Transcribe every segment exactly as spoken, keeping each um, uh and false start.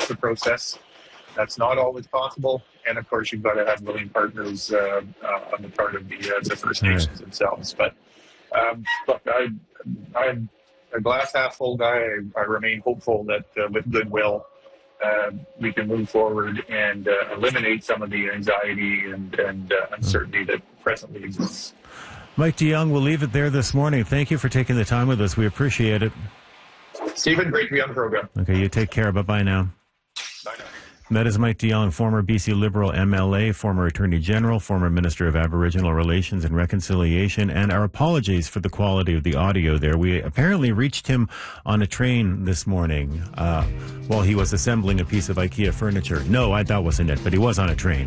the process. That's not always possible. And of course, you've got to have willing partners uh, uh, on the part of the, uh, the First Nations right. themselves. But um, look, I, I'm a glass half full guy. I, I remain hopeful that uh, with goodwill, uh, we can move forward and uh, eliminate some of the anxiety and, and uh, uncertainty that presently exists. Mike de Jong, we'll leave it there this morning. Thank you for taking the time with us. We appreciate it. Stephen, great to be on the program. Okay, you take care. Bye-bye now. Bye now. That is Mike de Jong, former B C Liberal M L A, former Attorney General, former Minister of Aboriginal Relations and Reconciliation, and our apologies for the quality of the audio there. We apparently reached him on a train this morning uh, while he was assembling a piece of IKEA furniture. No, I, that wasn't it, but he was on a train.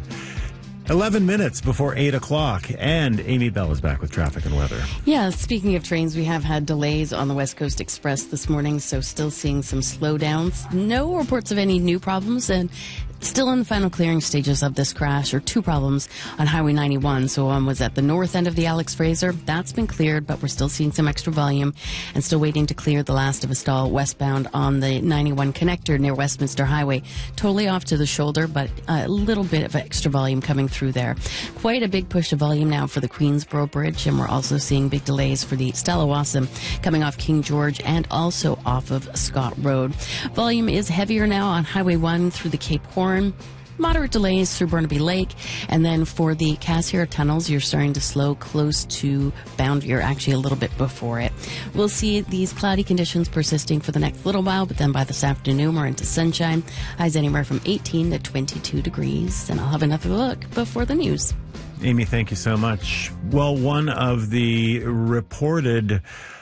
eleven minutes before eight o'clock, and Amy Bell is back with traffic and weather. Yeah, speaking of trains, we have had delays on the West Coast Express this morning, so still seeing some slowdowns. No reports of any new problems, and still in the final clearing stages of this crash, or two problems on Highway ninety-one. So one was at the north end of the Alex Fraser. That's been cleared, but we're still seeing some extra volume and still waiting to clear the last of a stall westbound on the ninety-one connector near Westminster Highway. Totally off to the shoulder, but a little bit of extra volume coming through there. Quite a big push of volume now for the Queensboro Bridge, and we're also seeing big delays for the Stella Wasam coming off King George and also off of Scott Road. Volume is heavier now on Highway one through the Cape Horn. Moderate delays through Burnaby Lake. And then for the Cassiar tunnels, you're starting to slow close to Boundary, or actually a little bit before it. We'll see these cloudy conditions persisting for the next little while, but then by this afternoon we're into sunshine. Highs anywhere from eighteen to twenty-two degrees. And I'll have another look before the news. Amy, thank you so much. Well, one of the reported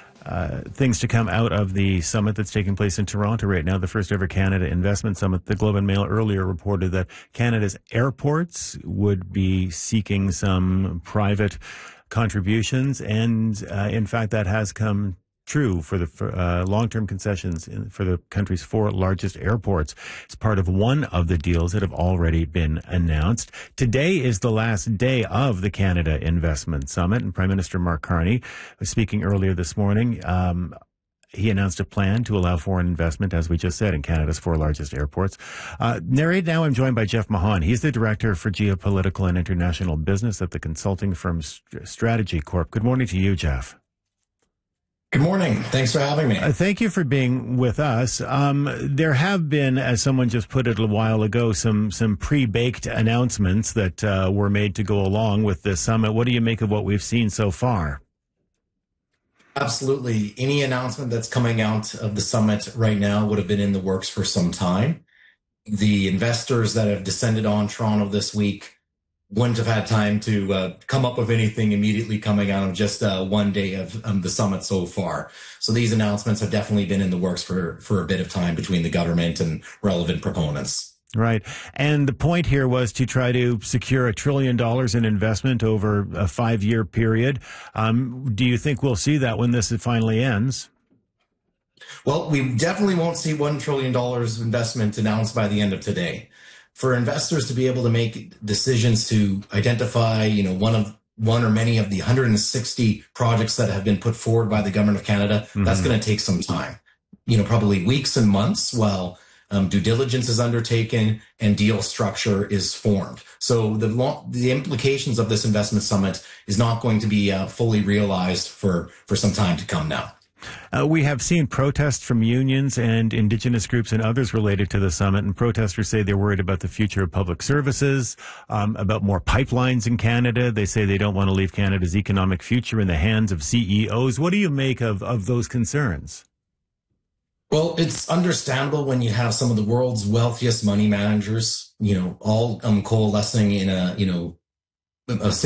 Uh, things to come out of the summit that's taking place in Toronto right now, the first ever Canada Investment Summit. The Globe and Mail earlier reported that Canada's airports would be seeking some private contributions, and uh, in fact that has come true for the for, uh, long-term concessions in, for the country's four largest airports. It's part of one of the deals that have already been announced. Today is the last day of the Canada Investment Summit, and Prime Minister Mark Carney was speaking earlier this morning. Um, He announced a plan to allow foreign investment, as we just said, in Canada's four largest airports. Uh, right now, I'm joined by Jeff Mahan. He's the Director for Geopolitical and International Business at the consulting firm Strategy Corp. Good morning to you, Jeff. Good morning. Thanks for having me. Uh, thank you for being with us. Um, there have been, as someone just put it a while ago, some some pre-baked announcements that uh, were made to go along with this summit. What do you make of what we've seen so far? Absolutely. Any announcement that's coming out of the summit right now would have been in the works for some time. The investors that have descended on Toronto this week wouldn't have had time to uh, come up with anything immediately coming out of just uh, one day of um, the summit so far. So these announcements have definitely been in the works for, for a bit of time between the government and relevant proponents. Right. And the point here was to try to secure a trillion dollars in investment over a five-year period. Um, do you think we'll see that when this finally ends? Well, we definitely won't see one trillion dollars investment announced by the end of today. For investors to be able to make decisions to identify, you know, one of one or many of the one hundred sixty projects that have been put forward by the government of Canada, mm-hmm. that's going to take some time, you know, probably weeks and months while um, due diligence is undertaken and deal structure is formed. So the the implications of this investment summit is not going to be uh, fully realized for, for some time to come now. Uh, we have seen protests from unions and Indigenous groups and others related to the summit, and protesters say they're worried about the future of public services, um, about more pipelines in Canada. They say they don't want to leave Canada's economic future in the hands of C E Os. What do you make of, of those concerns? Well, it's understandable when you have some of the world's wealthiest money managers, you know, all um, coalescing in a, you know, a